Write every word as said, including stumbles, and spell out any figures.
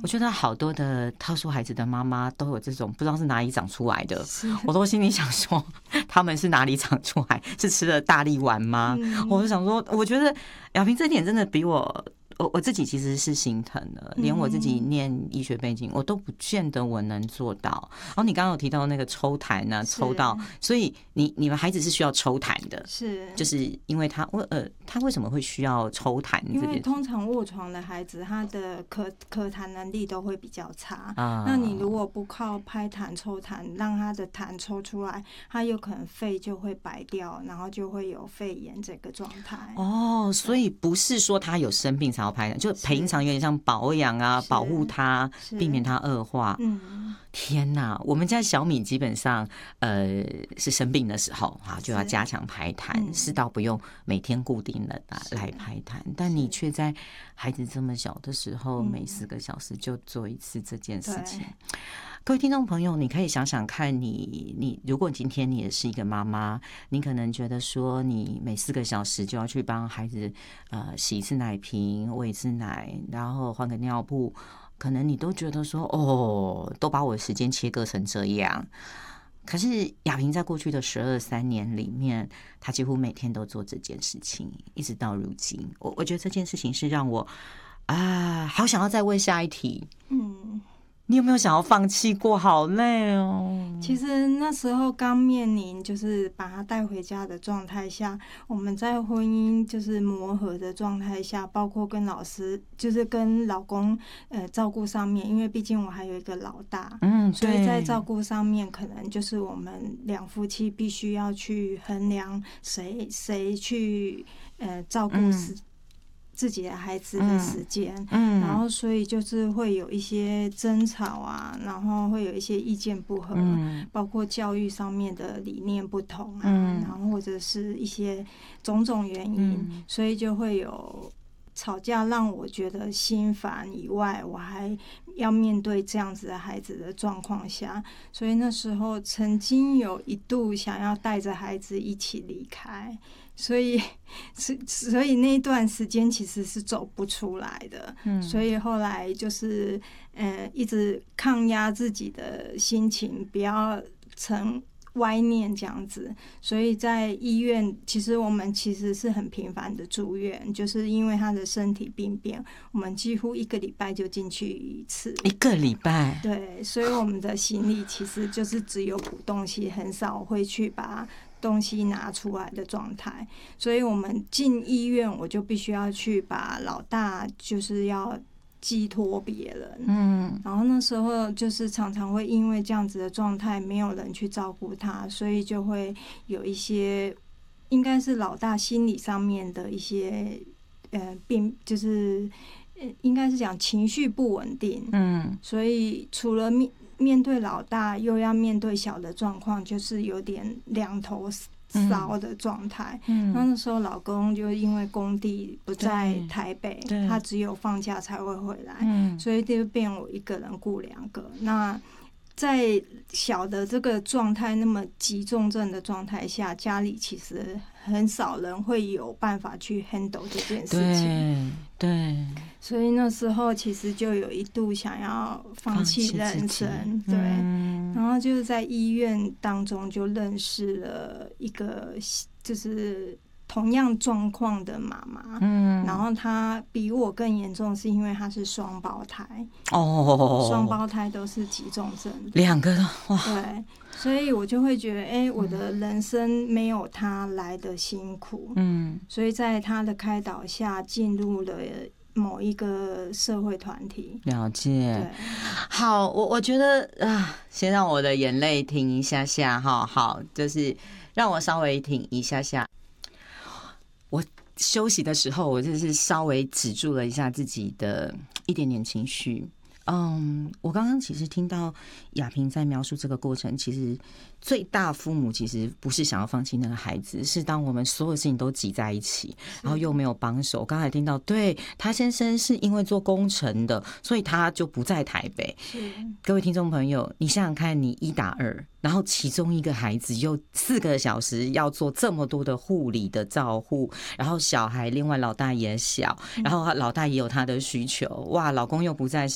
我觉得好多的特殊孩子的妈妈都有这种不知道是哪里长出来的，我都心里想说，他们是哪里长出来？是吃了大力丸吗？嗯、我就想说，我觉得雅萍这点真的比我。我我自己其实是心疼的，连我自己念医学背景，我都不见得我能做到。然后你刚刚有提到那个抽痰啊，抽到，所以你你们孩子是需要抽痰的， 是， 就是因为他呃，他为什么会需要抽痰？ 因为通常卧床的孩子，他的咳咳痰能力都会比较差。啊，那你如果不靠拍痰抽痰，让他的痰抽出来，他有可能肺就会白掉，然后就会有肺炎这个状态。 哦，所以不是说他有生病才要拍，就平常有点像保养啊，保护他，避免他恶化。嗯，天哪，我们家小米基本上呃是生病的时候啊，就要加强排痰，是倒不用每天固定的来排痰。但你却在孩子这么小的时候，每四个小时就做一次这件事情。各位听众朋友，你可以想想看你，你如果今天你也是一个妈妈，你可能觉得说，你每四个小时就要去帮孩子呃洗一次奶瓶、喂一次奶，然后换个尿布，可能你都觉得说，哦，都把我的时间切割成这样。可是雅萍在过去的十二三年里面，她几乎每天都做这件事情，一直到如今。我我觉得这件事情是让我啊，好想要再问下一题。嗯。你有没有想要放弃过？好累哦。 其实那时候刚面临就是把他带回家的状态下，我们在婚姻就是磨合的状态下，包括跟老师就是跟老公呃照顾上面，因为毕竟我还有一个老大，嗯，所以在照顾上面可能就是我们两夫妻必须要去衡量谁谁去呃照顾是。嗯自己的孩子的时间，嗯，然后所以就是会有一些争吵啊，然后会有一些意见不合，嗯，包括教育上面的理念不同啊，嗯，然后或者是一些种种原因，嗯，所以就会有吵架，让我觉得心烦以外，我还要面对这样子的孩子的状况下，所以那时候曾经有一度想要带着孩子一起离开。所以，所以那一段时间其实是走不出来的。嗯，所以后来就是，呃，一直抗压自己的心情，不要成歪念这样子。所以在医院，其实我们其实是很频繁的住院，就是因为他的身体病变，我们几乎一个礼拜就进去一次。 一个礼拜？ 对，所以我们的行李其实就是只有补东西，很少会去把东西拿出来的状态，所以我们进医院，我就必须要去把老大就是要寄托别人，嗯，然后那时候就是常常会因为这样子的状态，没有人去照顾他，所以就会有一些应该是老大心理上面的一些呃病，就是应该是讲情绪不稳定，嗯，所以除了面面对老大，又要面对小的状况，就是有点两头烧的状态。嗯，那那时候老公就因为工地不在台北，他只有放假才会回来，嗯，所以就变我一个人顾两个。那在小的这个状态，那么急重症的状态下，家里其实很少人会有办法去 handle 这件事情。 对，对， 所以那时候其实就有一度想要放弃人生，对，嗯，然后就是在医院当中就认识了一个就是同样状况的妈妈，嗯，然后她比我更严重，是因为她是双胞胎，哦，双胞胎都是急重症， 两个哇， 对，所以我就会觉得，哎，欸，我的人生没有她来的辛苦，嗯，所以在她的开导下，进入了某一个社会团体。 了解，好，我我觉得啊，先让我的眼泪停一下下哈，好，就是让我稍微停一下下。我休息的时候，我就是稍微止住了一下自己的一点点情绪。嗯，我刚刚其实听到雅萍在描述这个过程，其实最大父母其实不是想要放弃那个孩子，是当我们所有事情都挤在一起，然后又没有帮手。刚才听到，对，他先生是因为做工程的，所以他就不在台北。各位听众朋友，你想想看，你一打二，然后其中一个孩子又四个小时要做这么多的护理的照护，然后小孩另外老大也小，然后老大也有他的需求，哇，老公又不在身